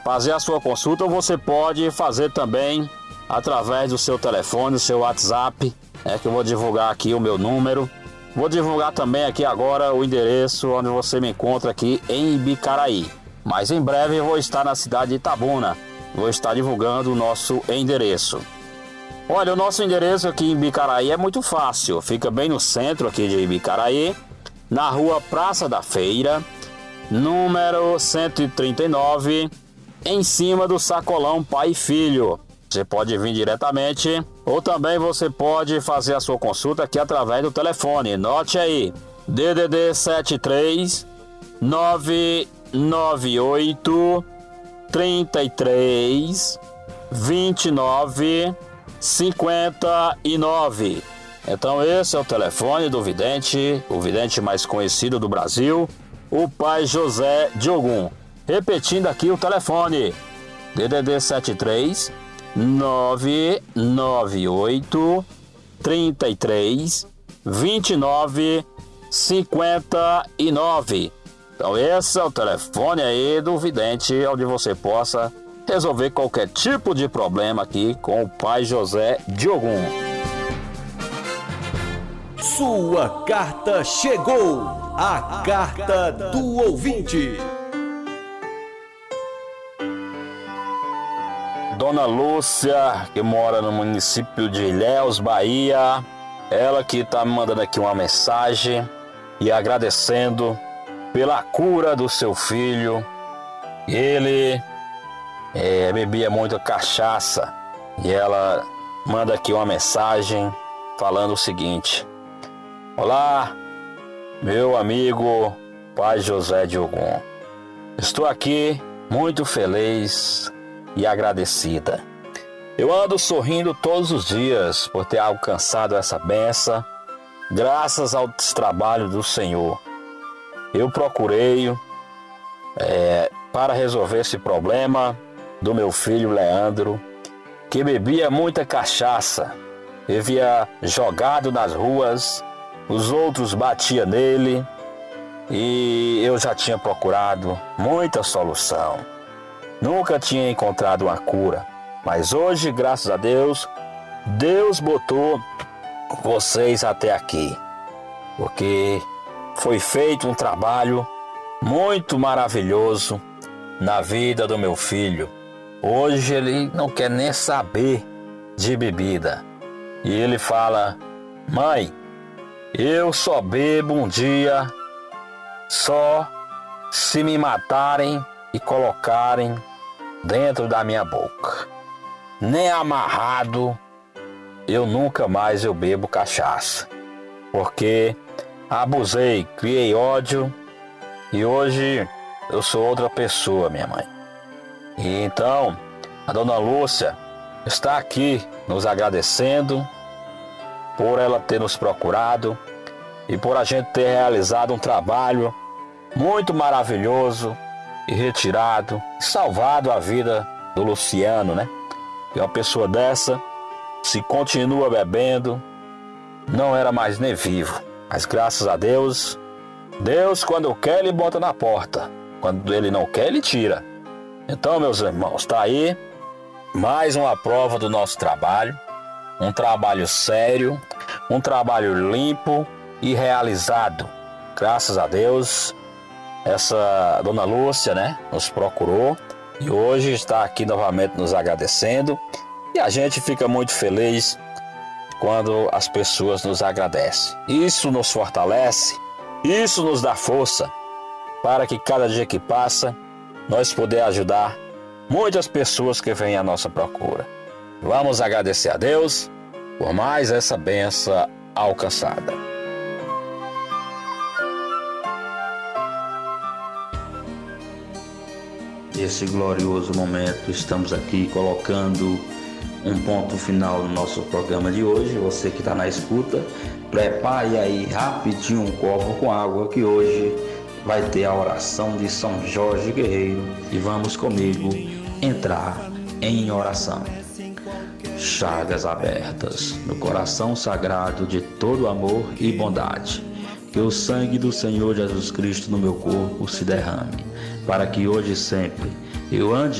fazer a sua consulta, você pode fazer também através do seu telefone, do seu WhatsApp, que eu vou divulgar aqui o meu número. Vou divulgar também aqui agora o endereço onde você me encontra aqui em Ibicaraí. Mas em breve eu vou estar na cidade de Itabuna. Vou estar divulgando o nosso endereço. Olha, o nosso endereço aqui em Ibicaraí é muito fácil. Fica bem no centro aqui de Ibicaraí, na rua Praça da Feira, número 139, em cima do sacolão Pai e Filho. Você pode vir diretamente ou também você pode fazer a sua consulta aqui através do telefone. Note aí, DDD 73 998 33 29 59. Então esse é o telefone do vidente, o vidente mais conhecido do Brasil, o Pai José de Ogum. Repetindo aqui o telefone, DDD 73 998 33 29 59. Então esse é o telefone aí do vidente, onde você possa resolver qualquer tipo de problema aqui com o Pai José de Ogum. Sua carta chegou, a carta do ouvinte. Dona Lúcia, que mora no município de Ilhéus, Bahia, ela que está me mandando aqui uma mensagem e agradecendo pela cura do seu filho. Ele bebia muita cachaça e ela manda aqui uma mensagem falando o seguinte: olá, meu amigo Pai José de Ogum, estou aqui muito feliz e agradecida. Eu ando sorrindo todos os dias por ter alcançado essa bênção, graças ao trabalho do Senhor. Eu procurei para resolver esse problema do meu filho Leandro, que bebia muita cachaça, vivia jogado nas ruas, os outros batiam nele e eu já tinha procurado muita solução. Nunca tinha encontrado uma cura, mas hoje, graças a Deus, Deus botou vocês até aqui, porque foi feito um trabalho muito maravilhoso na vida do meu filho. Hoje ele não quer nem saber de bebida. E ele fala: mãe, eu só bebo um dia só se me matarem e colocarem dentro da minha boca. Nem amarrado eu nunca mais bebo cachaça, porque abusei, criei ódio e hoje eu sou outra pessoa, minha mãe. E então a Dona Lúcia está aqui nos agradecendo por ela ter nos procurado e por a gente ter realizado um trabalho muito maravilhoso e retirado, salvado a vida do Luciano, né? E uma pessoa dessa, se continua bebendo, não era mais nem vivo. Mas graças a Deus, Deus quando quer ele bota na porta, quando ele não quer ele tira. Então, meus irmãos, está aí mais uma prova do nosso trabalho, um trabalho sério, um trabalho limpo e realizado. Graças a Deus, essa Dona Lúcia, né, nos procurou e hoje está aqui novamente nos agradecendo. E a gente fica muito feliz quando as pessoas nos agradecem. Isso nos fortalece, isso nos dá força para que cada dia que passa nós poder ajudar muitas pessoas que vêm à nossa procura. Vamos agradecer a Deus por mais essa bênção alcançada. Nesse glorioso momento estamos aqui colocando um ponto final no nosso programa de hoje. Você que está na escuta, prepare aí rapidinho um copo com água, que hoje vai ter a oração de São Jorge Guerreiro e vamos comigo entrar em oração. Chagas abertas no coração sagrado de todo amor e bondade, que o sangue do Senhor Jesus Cristo no meu corpo se derrame, para que hoje e sempre eu ande